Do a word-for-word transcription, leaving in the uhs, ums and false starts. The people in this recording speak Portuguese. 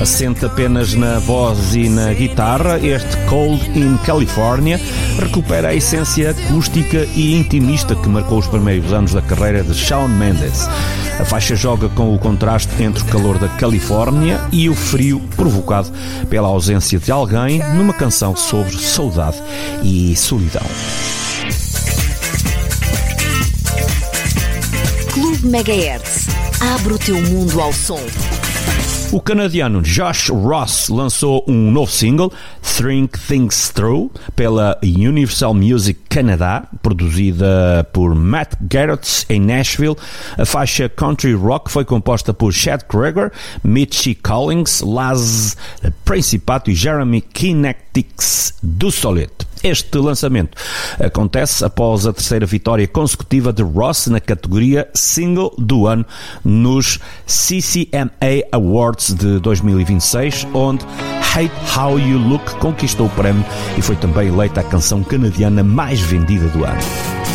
Assente apenas na voz e na guitarra, este Cold in California recupera a essência acústica e intimista que marcou os primeiros anos da carreira de Shawn Mendes. A faixa joga com o contraste entre o calor da Califórnia e o frio provocado pela ausência de alguém numa canção sobre saudade e solidão. Clube Megahertz. Abre o teu mundo ao som. O canadiano Josh Ross lançou um novo single, Think Things Through, pela Universal Music Canada, produzida por Matt Garrett em Nashville. A faixa Country Rock foi composta por Chad Kroeger, Mitchie Collins, Laz Principato e Jeremy Kinetics do Solid. Este lançamento acontece após a terceira vitória consecutiva de Ross na categoria Single do Ano nos C C M A Awards de dois mil e vinte e seis, onde Hate How You Look conquistou o prémio e foi também eleita a canção canadiana mais vendida do ano.